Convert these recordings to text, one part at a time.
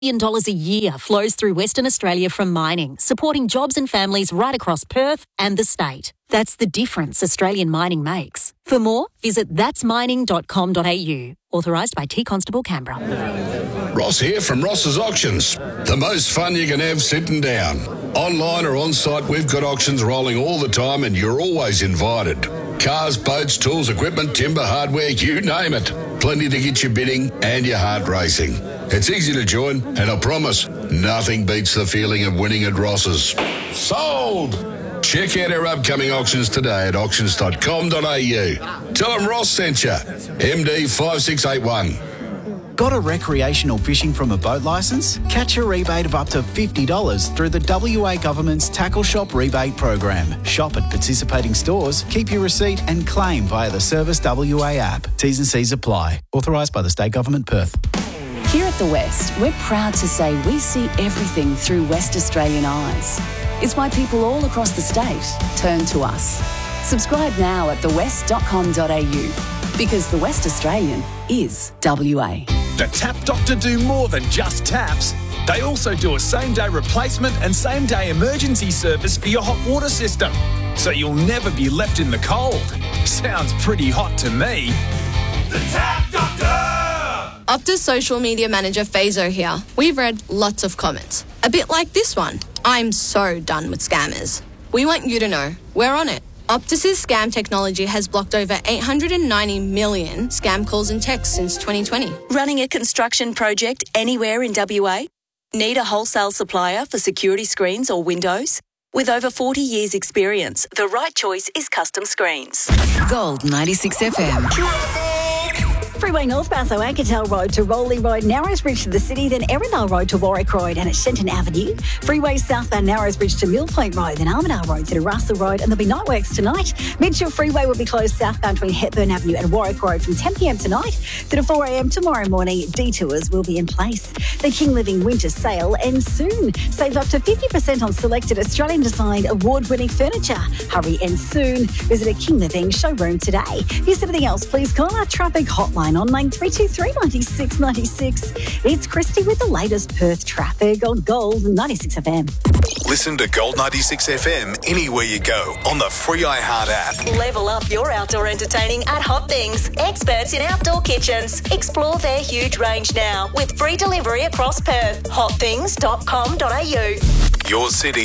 dollars a year flows through Western Australia from mining, supporting jobs and families right across Perth and the state. That's the difference Australian mining makes. For more, visit thatsmining.com.au. Authorised by T Constable Canberra. Ross here from Ross's Auctions. The most fun you can have sitting down. Online or on site, we've got auctions rolling all the time and you're always invited. Cars, boats, tools, equipment, timber, hardware, you name it. Plenty to get you bidding and your heart racing. It's easy to join and I promise nothing beats the feeling of winning at Ross's. Sold! Check out our upcoming auctions today at auctions.com.au. Tell them Ross sent you. MD 5681. Got a recreational fishing from a boat licence? Catch a rebate of up to $50 through the WA Government's Tackle Shop rebate program. Shop at participating stores, keep your receipt and claim via the Service WA app. T's and C's apply. Authorised by the State Government, Perth. Here at The West, we're proud to say we see everything through West Australian eyes. It's why people all across the state turn to us. Subscribe now at thewest.com.au because The West Australian is WA. The Tap Doctor do more than just taps. They also do a same-day replacement and same-day emergency service for your hot water system, so you'll never be left in the cold. Sounds pretty hot to me. The Tap Doctor! Optus social media manager Fazo here. We've read lots of comments. A bit like this one. I'm so done with scammers. We want you to know we're on it. Optus's scam technology has blocked over 890 million scam calls and texts since 2020. Running a construction project anywhere in WA? Need a wholesale supplier for security screens or windows? With over 40 years' experience, the right choice is Custom Screens. Gold 96 FM. Freeway northbound, so Ankertel Road to Rowley Road, Narrows Bridge to the city, then Erindale Road to Warwick Road and at Shenton Avenue. Freeway southbound Narrows Bridge to Mill Point Road, then Armidale Road to Russell Road, and there'll be night works tonight. Mitchell Freeway will be closed southbound between Hepburn Avenue and Warwick Road from 10 p.m. tonight to 4 a.m. tomorrow morning. Detours will be in place. The King Living Winter Sale ends soon. Save up to 50% on selected Australian-designed award-winning furniture. Hurry and soon. Visit a King Living showroom today. Here's anything else, please call our traffic hotline on 9323 96 96. It's Christy with the latest Perth traffic on Gold 96 FM. Listen to Gold 96 FM anywhere you go on the free iHeart app. Level up your outdoor entertaining at Hot Things. Experts in outdoor kitchens. Explore their huge range now with free delivery across Perth. Hotthings.com.au. Your city,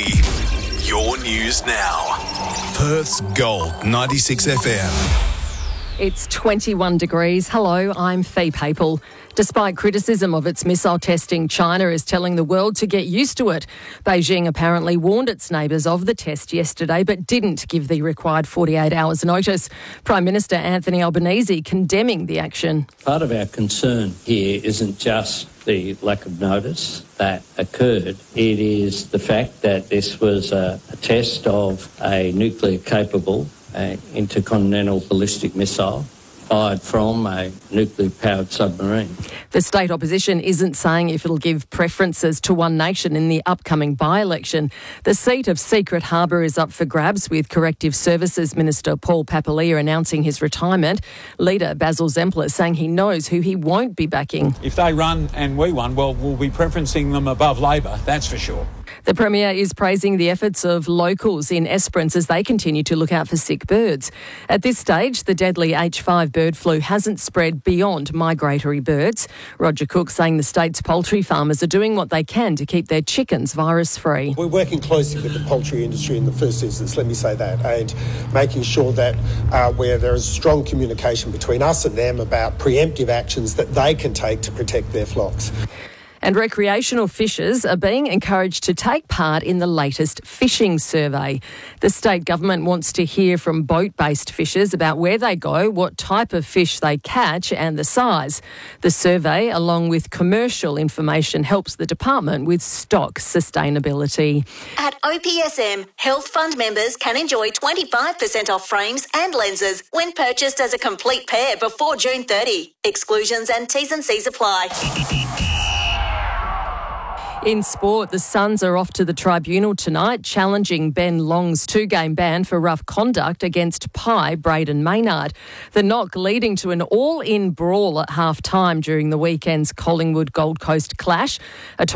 your news now. Perth's Gold 96 FM. It's 21 degrees. Hello, I'm Faye Papel. Despite criticism of its missile testing, China is telling the world to get used to it. Beijing apparently warned its neighbours of the test yesterday, but didn't give the required 48 hours notice. Prime Minister Anthony Albanese condemning the action. Part of our concern here isn't just the lack of notice that occurred. It is the fact that this was a test of a nuclear-capable intercontinental ballistic missile fired from a nuclear-powered submarine. The state opposition isn't saying if it'll give preferences to one nation in the upcoming by-election. The seat of Secret Harbour is up for grabs, with Corrective Services Minister Paul Papalia announcing his retirement. Leader Basil Zempler saying he knows who he won't be backing. If they run and we won, well, we'll be preferencing them above Labor, that's for sure. The Premier is praising the efforts of locals in Esperance as they continue to look out for sick birds. At this stage, the deadly H5 bird flu hasn't spread beyond migratory birds. Roger Cook saying the state's poultry farmers are doing what they can to keep their chickens virus-free. We're working closely with the poultry industry in the first instance, let me say that, and making sure that where there is strong communication between us and them about preemptive actions that they can take to protect their flocks. And recreational fishers are being encouraged to take part in the latest fishing survey. The state government wants to hear from boat-based fishers about where they go, what type of fish they catch and the size. The survey, along with commercial information, helps the department with stock sustainability. At OPSM, Health Fund members can enjoy 25% off frames and lenses when purchased as a complete pair before June 30. Exclusions and T's and C's apply. In sport, the Suns are off to the tribunal tonight, challenging Ben Long's 2-game ban for rough conduct against Pie Braden Maynard. The knock leading to an all-in brawl at half-time during the weekend's Collingwood-Gold Coast clash. A